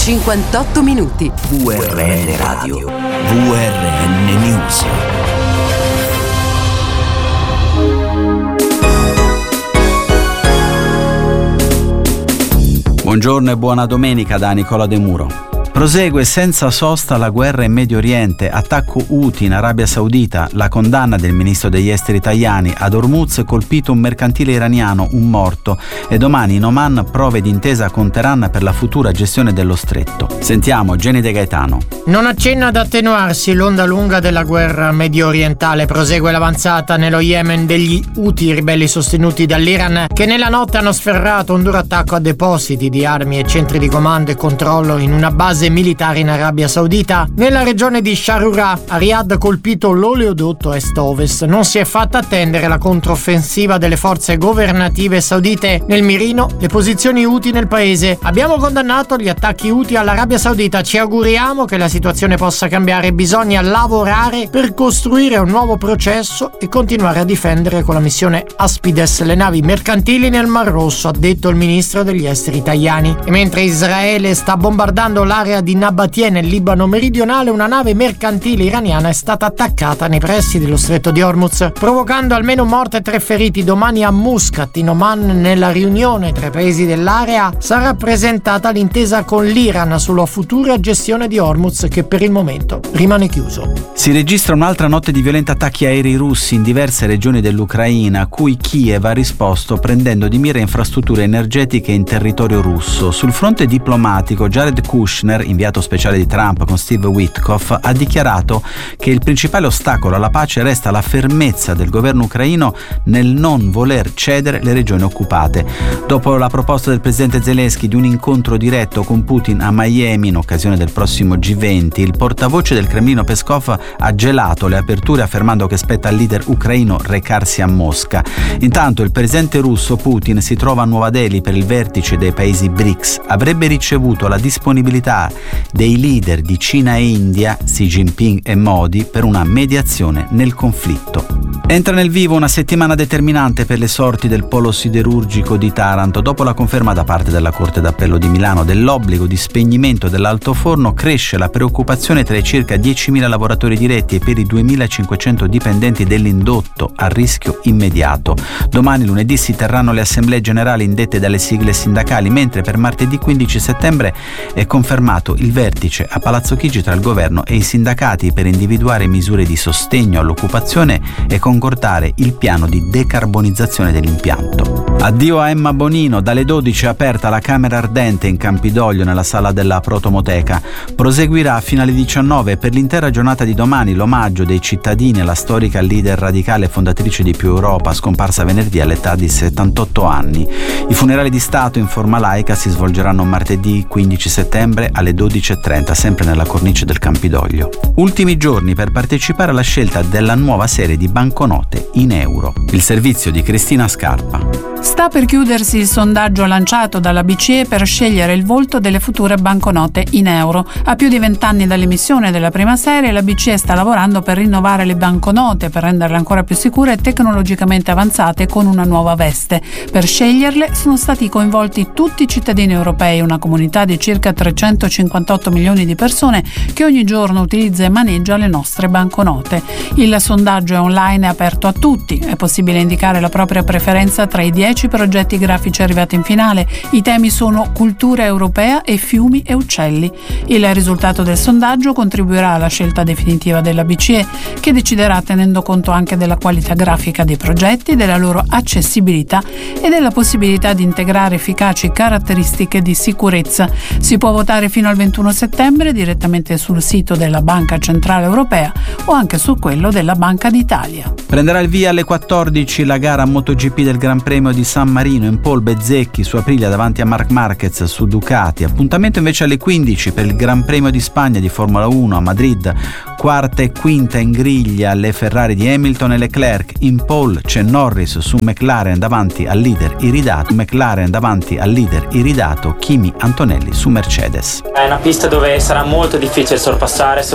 58 minuti. VRN Radio. VRN News. Buongiorno e buona domenica da Nicola De Muro. Prosegue senza sosta la guerra in Medio Oriente, attacco Houthi in Arabia Saudita, la condanna del ministro degli esteri italiani, ad Hormuz colpito un mercantile iraniano, un morto, e domani in Oman prove d'intesa con Teheran per la futura gestione dello stretto. Sentiamo Jenny De Gaetano. Non accenna ad attenuarsi l'onda lunga della guerra medio orientale, prosegue l'avanzata nello Yemen degli Houthi, ribelli sostenuti dall'Iran, che nella notte hanno sferrato un duro attacco a depositi di armi e centri di comando e controllo in una base militare in Arabia Saudita. Nella regione di Sharura, a Riyadh colpito l'oleodotto est-ovest. Non si è fatta attendere la controffensiva delle forze governative saudite nel mirino le posizioni Houthi nel paese. Abbiamo condannato gli attacchi Houthi all'Arabia Saudita, ci auguriamo che la situazione possa cambiare, bisogna lavorare per costruire un nuovo processo e continuare a difendere con la missione Aspides le navi mercantili nel Mar Rosso, ha detto il ministro degli esteri italiani. E mentre Israele sta bombardando l'area di Nabatie nel Libano meridionale, una nave mercantile iraniana è stata attaccata nei pressi dello stretto di Hormuz, provocando almeno un morto e 3 feriti. Domani a Muscat, in Oman, nella riunione tra i paesi dell'area, sarà presentata l'intesa con l'Iran sulla futura gestione di Hormuz, che per il momento rimane chiuso. Si registra un'altra notte di violenti attacchi aerei russi in diverse regioni dell'Ucraina, a cui Kiev ha risposto prendendo di mira infrastrutture energetiche in territorio russo. Sul fronte diplomatico, Jared Kushner, inviato speciale di Trump con Steve Witkoff, ha dichiarato che il principale ostacolo alla pace resta la fermezza del governo ucraino nel non voler cedere le regioni occupate. Dopo la proposta del presidente Zelensky di un incontro diretto con Putin a Miami in occasione del prossimo G20, il portavoce del Cremlino Peskov ha gelato le aperture affermando che spetta al leader ucraino recarsi a Mosca. Intanto il presidente russo Putin si trova a Nuova Delhi per il vertice dei paesi BRICS. Avrebbe ricevuto la disponibilità dei leader di Cina e India, Xi Jinping e Modi, per una mediazione nel conflitto. Entra nel vivo una settimana determinante per le sorti del polo siderurgico di Taranto. Dopo la conferma da parte della Corte d'Appello di Milano dell'obbligo di spegnimento dell'altoforno, cresce la preoccupazione tra i circa 10.000 lavoratori diretti e per i 2.500 dipendenti dell'indotto a rischio immediato. Domani, lunedì, si terranno le assemblee generali indette dalle sigle sindacali, mentre per martedì 15 settembre è confermato il vertice a Palazzo Chigi tra il governo e i sindacati per individuare misure di sostegno all'occupazione e concordare il piano di decarbonizzazione dell'impianto. Addio a Emma Bonino, dalle 12 è aperta la Camera Ardente in Campidoglio nella sala della Protomoteca. Proseguirà fino alle 19 per l'intera giornata di domani l'omaggio dei cittadini alla storica leader radicale e fondatrice di Più Europa, scomparsa venerdì all'età di 78 anni. I funerali di Stato in forma laica si svolgeranno martedì 15 settembre alle 12:30, sempre nella cornice del Campidoglio. Ultimi giorni per partecipare alla scelta della nuova serie di banconote in euro. Il servizio di Cristina Scarpa. Sta per chiudersi il sondaggio lanciato dalla BCE per scegliere il volto delle future banconote in euro. A più di 20 anni dall'emissione della prima serie, la BCE sta lavorando per rinnovare le banconote, per renderle ancora più sicure e tecnologicamente avanzate con una nuova veste. Per sceglierle sono stati coinvolti tutti i cittadini europei, una comunità di circa 358 milioni di persone che ogni giorno utilizza e maneggia le nostre banconote. Il sondaggio è online e aperto a tutti. È possibile indicare la propria preferenza tra i 10 progetti grafici arrivati in finale. I temi sono cultura europea e fiumi e uccelli. Il risultato del sondaggio contribuirà alla scelta definitiva della BCE, che deciderà tenendo conto anche della qualità grafica dei progetti, della loro accessibilità e della possibilità di integrare efficaci caratteristiche di sicurezza. Si può votare fino al 21 settembre direttamente sul sito della Banca Centrale Europea o anche su quello della Banca d'Italia. Prenderà il via alle 14 la gara MotoGP del Gran Premio di San Marino. In pole Bezzecchi su Aprilia davanti a Marc Marquez su Ducati. Appuntamento invece alle 15 per il Gran Premio di Spagna di Formula 1 a Madrid. Quarta e quinta in griglia le Ferrari di Hamilton e Leclerc. In pole c'è Norris su McLaren davanti al leader iridato, Kimi Antonelli su Mercedes. È una pista dove sarà molto difficile sorpassare,